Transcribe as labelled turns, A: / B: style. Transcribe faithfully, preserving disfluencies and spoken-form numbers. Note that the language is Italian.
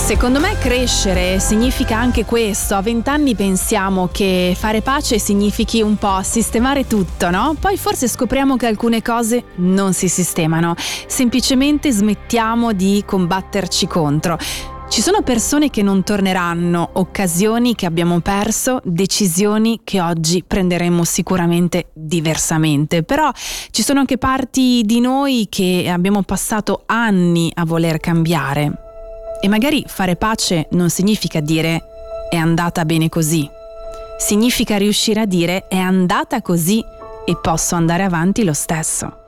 A: Secondo me crescere significa anche questo. A vent'anni pensiamo che fare pace significhi un po' sistemare tutto, no? Poi forse scopriamo che alcune cose non si sistemano, semplicemente smettiamo di combatterci contro. Ci sono persone che non torneranno, occasioni che abbiamo perso, decisioni che oggi prenderemo sicuramente diversamente. Però ci sono anche parti di noi che abbiamo passato anni a voler cambiare. E magari fare pace non significa dire è andata bene così. Significa riuscire a dire è andata così e posso andare avanti lo stesso.